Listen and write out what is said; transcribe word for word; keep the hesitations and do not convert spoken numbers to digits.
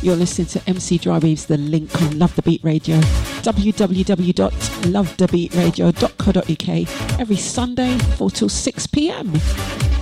You're listening to M C Dry Waves, The Link on Love the Beat Radio, w w w dot love the beat radio dot co dot u k, every Sunday, four till six p m.